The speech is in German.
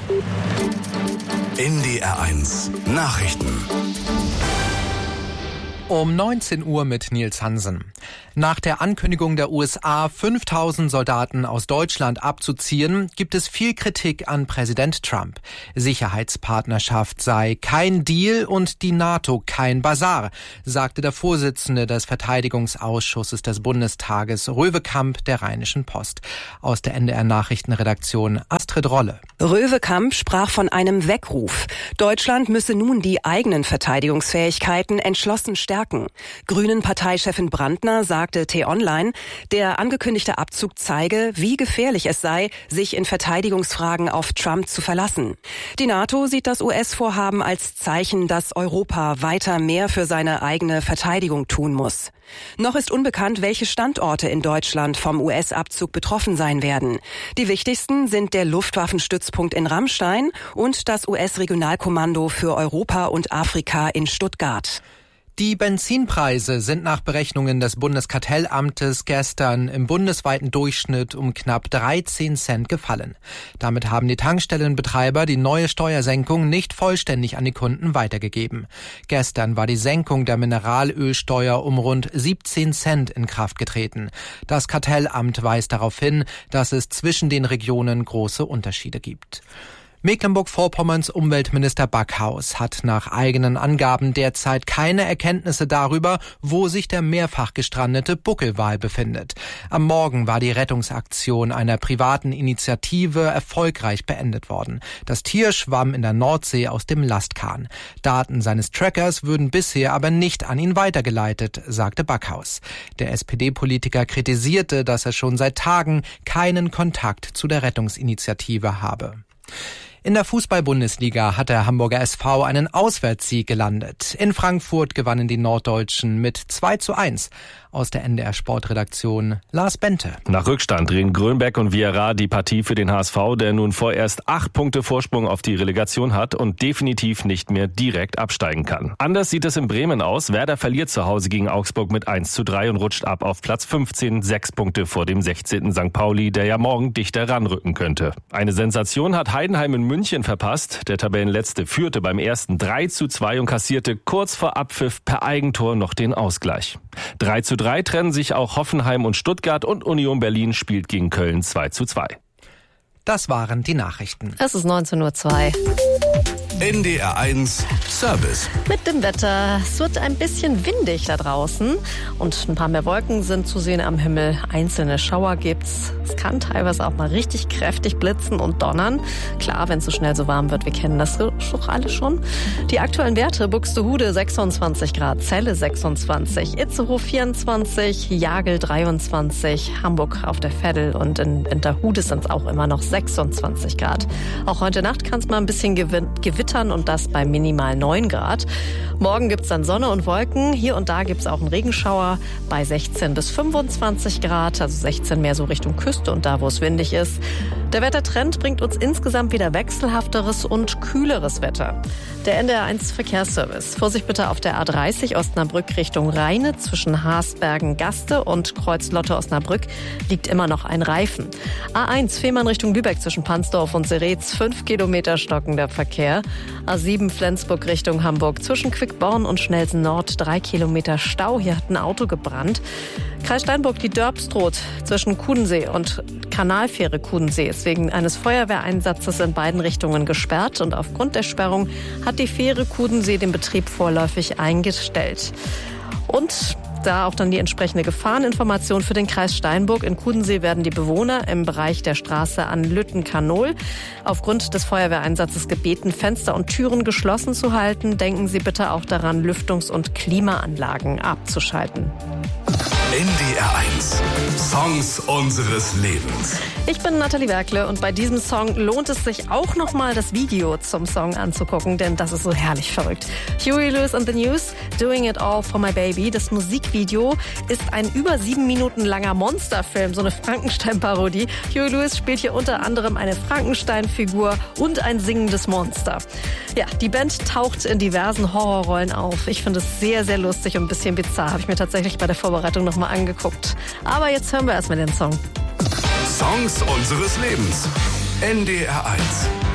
NDR1 Nachrichten. Um 19 Uhr mit Nils Hansen. Nach der Ankündigung der USA, 5000 Soldaten aus Deutschland abzuziehen, gibt es viel Kritik an Präsident Trump. Sicherheitspartnerschaft sei kein Deal und die NATO kein Basar, sagte der Vorsitzende des Verteidigungsausschusses des Bundestages, Röwekamp, der Rheinischen Post. Aus der NDR-Nachrichtenredaktion Astrid Rolle. Röwekamp sprach von einem Weckruf. Deutschland müsse nun die eigenen Verteidigungsfähigkeiten entschlossen stärken. Grünen-Parteichefin Brandner sagte T-Online, der angekündigte Abzug zeige, wie gefährlich es sei, sich in Verteidigungsfragen auf Trump zu verlassen. Die NATO sieht das US-Vorhaben als Zeichen, dass Europa weiter mehr für seine eigene Verteidigung tun muss. Noch ist unbekannt, welche Standorte in Deutschland vom US-Abzug betroffen sein werden. Die wichtigsten sind der Luftwaffenstützpunkt in Ramstein und das US-Regionalkommando für Europa und Afrika in Stuttgart. Die Benzinpreise sind nach Berechnungen des Bundeskartellamtes gestern im bundesweiten Durchschnitt um knapp 13 Cent gefallen. Damit haben die Tankstellenbetreiber die neue Steuersenkung nicht vollständig an die Kunden weitergegeben. Gestern war die Senkung der Mineralölsteuer um rund 17 Cent in Kraft getreten. Das Kartellamt weist darauf hin, dass es zwischen den Regionen große Unterschiede gibt. Mecklenburg-Vorpommerns Umweltminister Backhaus hat nach eigenen Angaben derzeit keine Erkenntnisse darüber, wo sich der mehrfach gestrandete Buckelwal befindet. Am Morgen war die Rettungsaktion einer privaten Initiative erfolgreich beendet worden. Das Tier schwamm in der Nordsee aus dem Lastkahn. Daten seines Trackers würden bisher aber nicht an ihn weitergeleitet, sagte Backhaus. Der SPD-Politiker kritisierte, dass er schon seit Tagen keinen Kontakt zu der Rettungsinitiative habe. In der Fußball-Bundesliga hat der Hamburger SV einen Auswärtssieg gelandet. In Frankfurt gewannen die Norddeutschen mit 2:1. Aus der NDR-Sportredaktion Lars Bente. Nach Rückstand drehen Grönbeck und Vieira die Partie für den HSV, der nun vorerst 8 Punkte Vorsprung auf die Relegation hat und definitiv nicht mehr direkt absteigen kann. Anders sieht es in Bremen aus. Werder verliert zu Hause gegen Augsburg mit 1:3 und rutscht ab auf Platz 15, 6 Punkte vor dem 16. St. Pauli, der ja morgen dichter ranrücken könnte. Eine Sensation hat Heidenheim in München verpasst. Der Tabellenletzte führte beim ersten 3:2 und kassierte kurz vor Abpfiff per Eigentor noch den Ausgleich. 3:3 trennen sich auch Hoffenheim und Stuttgart und Union Berlin spielt gegen Köln 2:2. Das waren die Nachrichten. Es ist 19:02 Uhr. NDR1 Service. Mit dem Wetter. Es wird ein bisschen windig da draußen und ein paar mehr Wolken sind zu sehen am Himmel. Einzelne Schauer gibt's. Es kann teilweise auch mal richtig kräftig blitzen und donnern. Klar, wenn es so schnell so warm wird, wir kennen das doch alle schon. Die aktuellen Werte: Buxtehude 26 Grad, Celle 26, Itzehoe 24, Jagel 23, Hamburg auf der Veddel und in Winterhude sind es auch immer noch 26 Grad. Auch heute Nacht kann es mal ein bisschen gewittern und das bei minimal 9 Grad. Morgen gibt's dann Sonne und Wolken. Hier und da gibt's auch einen Regenschauer bei 16 bis 25 Grad, also 16 mehr so Richtung Küste und da, wo es windig ist. Der Wettertrend bringt uns insgesamt wieder wechselhafteres und kühleres Wetter. Der NDR1 Verkehrsservice. Vorsicht bitte auf der A30 Osnabrück Richtung Rheine. Zwischen Haßbergen-Gaste und Kreuz-Lotte-Osnabrück liegt immer noch ein Reifen. A1 Fehmarn Richtung Lübeck zwischen Pansdorf und Seretz 5 Kilometer stockender Verkehr. A7 Flensburg Richtung Hamburg zwischen Quickborn und Schnelsen Nord 3 Kilometer Stau. Hier hat ein Auto gebrannt. Kreis Steinburg, die Dörpstroth zwischen Kudensee und Kanalfähre Kudensee ist wegen eines Feuerwehreinsatzes in beiden Richtungen gesperrt und aufgrund der Sperrung hat die Fähre Kudensee den Betrieb vorläufig eingestellt. Und da auch dann die entsprechende Gefahreninformation für den Kreis Steinburg. In Kudensee werden die Bewohner im Bereich der Straße an Lüttenkanol aufgrund des Feuerwehreinsatzes gebeten, Fenster und Türen geschlossen zu halten. Denken Sie bitte auch daran, Lüftungs- und Klimaanlagen abzuschalten. NDR1 Songs unseres Lebens. Ich bin Nathalie Werkle und bei diesem Song lohnt es sich auch nochmal das Video zum Song anzugucken, denn das ist so herrlich verrückt. Huey Lewis and the News, Doing It All for My Baby. Das Musikvideo ist ein über 7 Minuten langer Monsterfilm, so eine Frankenstein-Parodie. Huey Lewis spielt hier unter anderem eine Frankenstein-Figur und ein singendes Monster. Ja, die Band taucht in diversen Horrorrollen auf. Ich finde es sehr, sehr lustig und ein bisschen bizarr. Habe ich mir tatsächlich bei der Vorbereitung nochmal angeguckt. Aber jetzt hören wir erstmal den Song. Songs unseres Lebens. NDR1.